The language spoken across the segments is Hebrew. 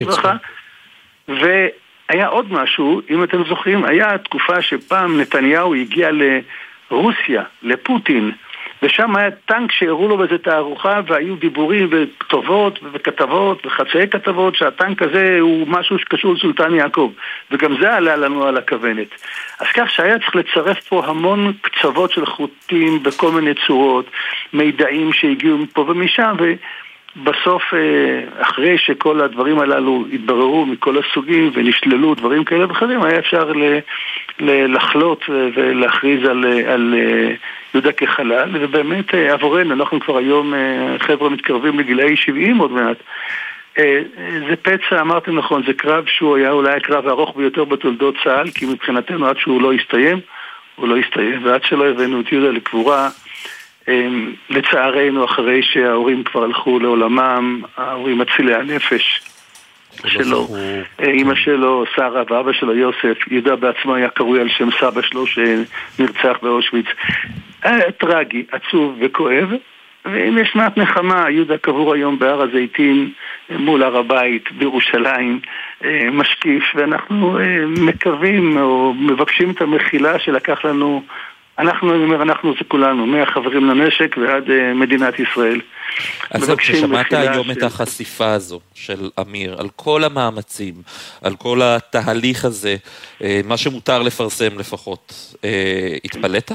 והיה עוד משהו, אם אתם זוכרים, היה תקופה שפעם נתניהו הגיע לרוסיה, לפוטין, ושם היה טנק שהראו לו בזה תערוכה, והיו דיבורים וכתובות וכתבות וחצאי כתבות שהטנק הזה הוא משהו שקשור לסולטן יעקב, וגם זה עלה לנו על הכוונת. אז כך שהיה צריך לצרף פה המון קצוות של חוטים בכל מיני צורות, מידעים שהגיעו מפה ומשם, ובסוף אחרי שכל הדברים הללו התבררו מכל הסוגים ונשללו דברים כאלה ואחרים, היה אפשר לחלוט ולהכריז על יהודה כחלל, ובאמת עבורנו, אנחנו כבר היום חבר'ה מתקרבים לגילאי 70 עוד מעט. זה פצע, אמרתם נכון, זה קרב שהוא היה אולי הקרב הארוך ביותר בתולדות צה"ל, כי מבחינתנו עד שהוא לא הסתיים, הוא לא הסתיים, ועד שלא הבאנו את יהודה לקבורה, לצערנו אחרי שההורים כבר הלכו לעולמם, ההורים מצילי הנפש שלו, אמא שלו שרה ואבא שלו יוסף, יהודה בעצמו היה קרוי על שם סבא שלו שנרצח באושוויץ. טרגי, עצוב וכואב, ואם יש מעט נחמה, יהודה קבור היום בהר הזיתים מול הר הבית בירושלים, משקיף, ואנחנו מקווים או מבקשים את המחילה שלקח לנו, אנחנו זה כולנו, מהחברים לנשק ועד מדינת ישראל. אז זהו, כששמעת היום את החשיפה הזו של אמיר, על כל המאמצים, על כל התהליך הזה, מה שמותר לפרסם לפחות, התפלאת?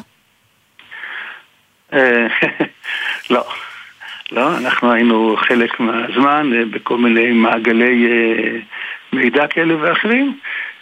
לא, אנחנו היינו חלק מהזמן בכל מיני מעגלי מידע כאלה ואחרים.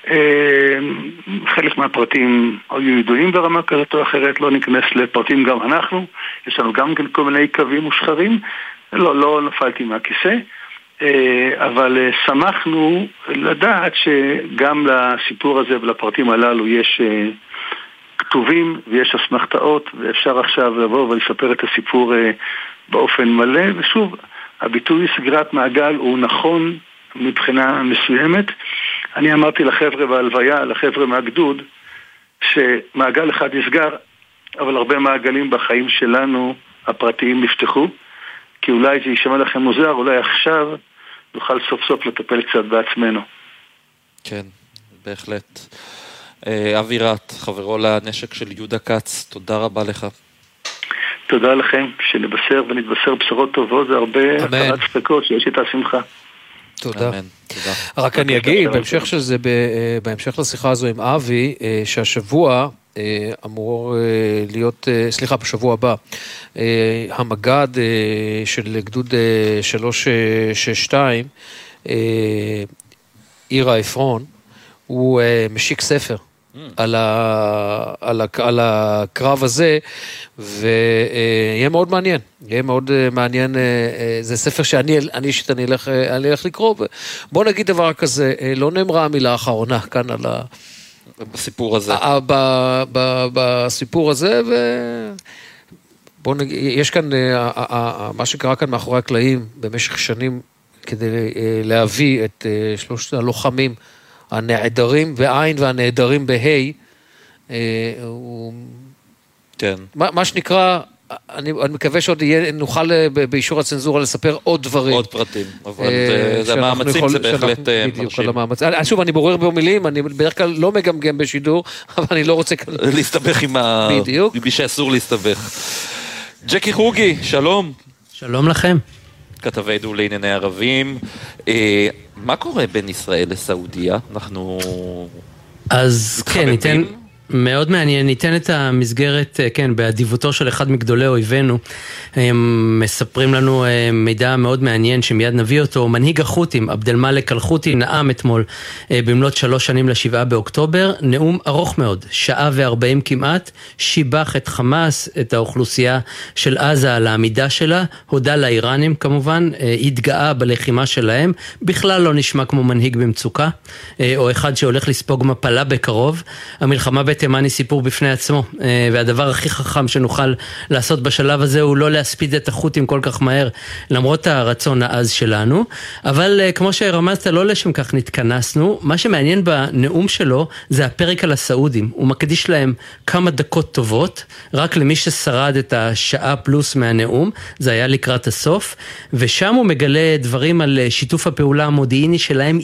חלק מהפרטים היו ידועים ברמה כזאת או אחרת, לא ניכנס לפרטים גם אנחנו, יש לנו גם כל מיני קווים ושחרים, לא נפלתי מהכיסא, אבל שמחנו לדעת שגם לסיפור הזה ולפרטים הללו יש כתובים ויש אסמכתאות, ואפשר עכשיו לבוא ולספר את הסיפור באופן מלא. ושוב, הביטוי סגירת מעגל הוא נכון מבחינה מסוימת. אני אמרתי לחבר'ה בהלוויה, לחבר'ה מהגדוד, שמעגל אחד נסגר, אבל הרבה מעגלים בחיים שלנו הפרטיים נפתחו, כי אולי זה יישמע לכם מוזר, אולי עכשיו נוכל סוף סוף לטפל קצת בעצמנו. כן, בהחלט. אבירת, חברו לנשק של יהודה כץ, תודה רבה לך. תודה לכם, שנבשר ונתבשר בשורות טובות, זה הרבה הפרת ספקות שיש איתה שמחה. תודה. רק אני אגיד, בהמשך לשיחה הזו עם אבי, שהשבוע אמור להיות, בשבוע הבא, המגד של גדוד 362, עירה עפרון, הוא משיק ספר על הקרב הזה, ויהיה מאוד מעניין, זה ספר שאני אלך לקרוא, בוא נגיד דבר כזה, לא נאמרה המילה האחרונה כאן על בסיפור הזה, בסיפור הזה, יש כאן, מה שקרה כאן מאחורי הקלעים, במשך שנים, כדי להביא את שלושת הלוחמים, הנעדרים בעין והנעדרים בהי, כן. מה שנקרא, אני מקווה שעוד נוכל באישור הצנזורה לספר עוד דברים. עוד פרטים, אבל זה המאמצים, זה בהחלט מרשים. שוב, אני בורר במילים, אני בדרך כלל לא מגמגם בשידור, אבל אני לא רוצה להסתבך עם מי שאסור להסתבך. ג'קי חוגי, שלום. שלום לכם. כתבנו לענייני ערבים. מה קורה בין ישראל לסעודיה? אז כן, ניתן, מאוד מעניין, ניתן את המסגרת, כן, באדיבותו של אחד מגדולי אויבינו, מספרים לנו מידע מאוד מעניין שמיד נביא אותו. מנהיג החות'ים, עבד אל-מאלק אל-חות'י, נאם אתמול במלאת 3 שנים ל7 באוקטובר, נאום ארוך מאוד, 1:40 כמעט, שיבח את חמאס, את האוכלוסייה של עזה על העמידה שלה, הודה לאיראנים כמובן, התגאה בלחימה שלהם, בכלל לא נשמע כמו מנהיג במצוקה, או אחד שהולך לספוג מפלה בקרוב. המלחמה בתימן היא סיפור בפני עצמו, והדבר הכי חכם שנוכל לעשות בשלב הזה הוא לא להספיד את החות'ים כל כך מהר, למרות הרצון העז שלנו, אבל כמו שרמזת, לא לשם כך נתכנסנו. מה שמעניין בנאום שלו זה הפרק על הסעודים, הוא מקדיש להם כמה דקות טובות, רק למי ששרד את השעה פלוס מהנאום, זה היה לקראת הסוף, ושם הוא מגלה דברים על שיתוף הפעולה המודיעיני שלהם